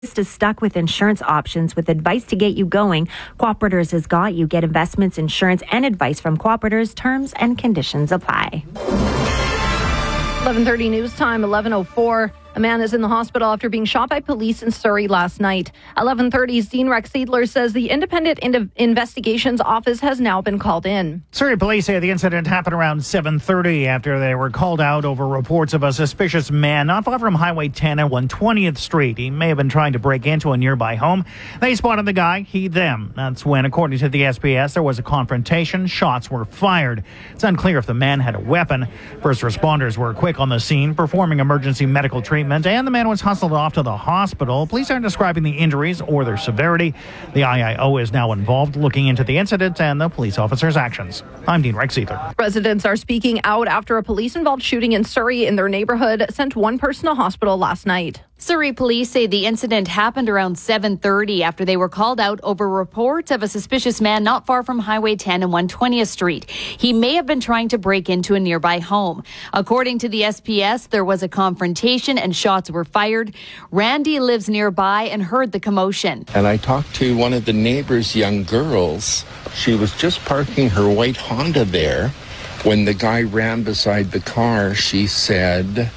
Is stuck with insurance options with advice to get you going. Cooperators has got you. Get investments, insurance, and advice from Cooperators. Terms and conditions apply. 11:30 news time, 11:04. A man is in the hospital after being shot by police in Surrey last night. 11:30's Dean Rex Seidler says the Independent Investigations Office has now been called in. Surrey police say the incident happened around 7:30 after they were called out over reports of a suspicious man not far from Highway 10 and 120th Street. He may have been trying to break into a nearby home. They spotted the guy, he, them. That's when, according to the SPS, there was a confrontation. Shots were fired. It's unclear if the man had a weapon. First responders were quick on the scene, performing emergency medical treatment, and the man was hustled off to the hospital. Police aren't describing the injuries or their severity. The IIO is now involved, looking into the incident and the police officer's actions. I'm Dean Rex Seidler. Residents are speaking out after a police-involved shooting in Surrey in their neighborhood sent one person to hospital last night. Surrey police say the incident happened around 7:30 after they were called out over reports of a suspicious man not far from Highway 10 and 120th Street. He may have been trying to break into a nearby home. According to the SPS, there was a confrontation and shots were fired. Randy lives nearby and heard the commotion. And I talked to one of the neighbor's young girls. She was just parking her white Honda there when the guy ran beside the car. She said,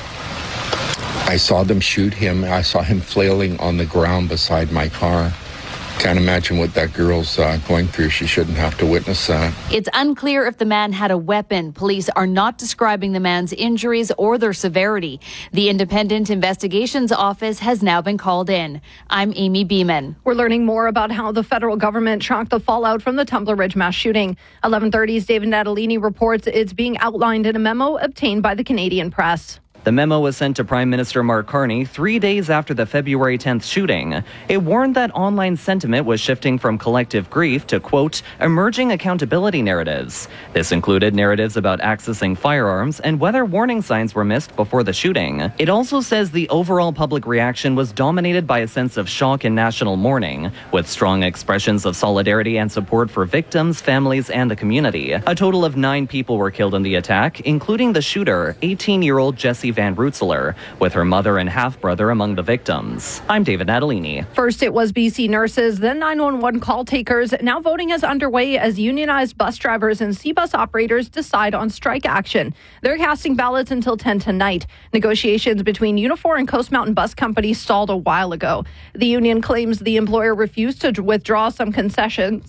I saw them shoot him. I saw him flailing on the ground beside my car. Can't imagine what that girl's going through. She shouldn't have to witness that. It's unclear if the man had a weapon. Police are not describing the man's injuries or their severity. The Independent Investigations Office has now been called in. I'm Amy Beeman. We're learning more about how the federal government tracked the fallout from the Tumbler Ridge mass shooting. 11:30's David Natalini reports it's being outlined in a memo obtained by the Canadian Press. The memo was sent to Prime Minister Mark Carney 3 days after the February 10th shooting. It warned that online sentiment was shifting from collective grief to, quote, emerging accountability narratives. This included narratives about accessing firearms and whether warning signs were missed before the shooting. It also says the overall public reaction was dominated by a sense of shock and national mourning, with strong expressions of solidarity and support for victims, families, and the community. A total of 9 people were killed in the attack, including the shooter, 18-year-old Jessie Van Rootselaar, with her mother and half-brother among the victims. I'm David Natalini. First, it was BC nurses, then 911 call takers. Now voting is underway as unionized bus drivers and C-bus operators decide on strike action. They're casting ballots until 10 tonight. Negotiations between Unifor and Coast Mountain Bus Company stalled a while ago. The union claims the employer refused to withdraw some concessions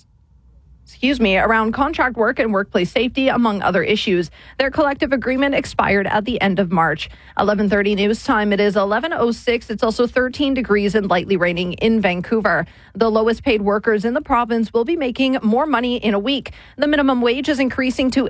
around contract work and workplace safety, among other issues. Their collective agreement expired at the end of March. 11:30 news time. It is 11:06. It's also 13 degrees and lightly raining in Vancouver. The lowest paid workers in the province will be making more money in a week. The minimum wage is increasing to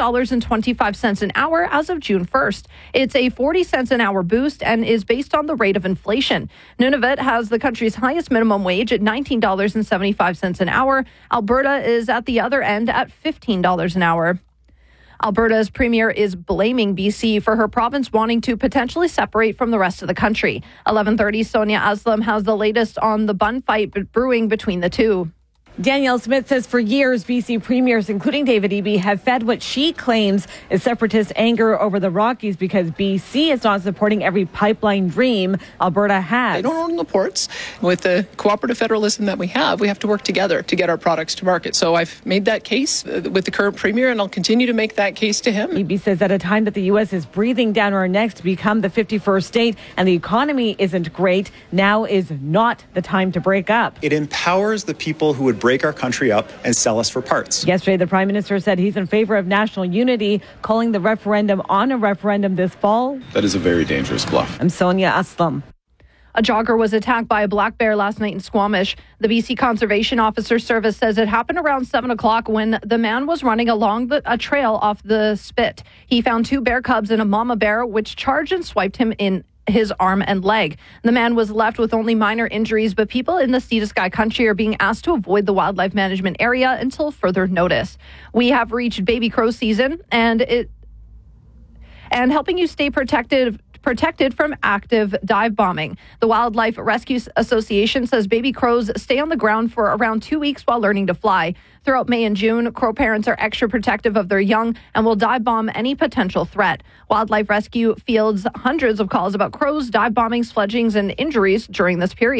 $18.25 an hour as of June 1st. It's a 40 cents an hour boost and is based on the rate of inflation. Nunavut has the country's highest minimum wage at $19.75 an hour. Alberta is at the other end at $15 an hour. Alberta's premier is blaming BC for her province wanting to potentially separate from the rest of the country. 11:30, Sonia Aslam has the latest on the bun fight brewing between the two. Danielle Smith says for years, BC premiers, including David Eby, have fed what she claims is separatist anger over the Rockies because BC is not supporting every pipeline dream Alberta has. They don't own the ports. With the cooperative federalism that we have to work together to get our products to market. So I've made that case with the current premier, and I'll continue to make that case to him. Eby says at a time that the U.S. is breathing down our necks to become the 51st state and the economy isn't great, now is not the time to break up. It empowers the people who would break our country up and sell us for parts. Yesterday, the Prime Minister said he's in favor of national unity, calling the referendum on a referendum this fall. That is a very dangerous bluff. I'm Sonia Aslam. A jogger was attacked by a black bear last night in Squamish. The BC Conservation Officer Service says it happened around 7 o'clock when the man was running along a trail off the spit. He found 2 bear cubs and a mama bear, which charged and swiped him in his arm and leg. The man was left with only minor injuries, but people in the Sea to Sky country are being asked to avoid the wildlife management area until further notice. We have reached baby crow season, and helping you stay protected protected from active dive bombing. The Wildlife Rescue Association says baby crows stay on the ground for around 2 weeks while learning to fly. Throughout May and June, crow parents are extra protective of their young and will dive bomb any potential threat. Wildlife Rescue fields hundreds of calls about crows, dive bombings, fledglings, and injuries during this period.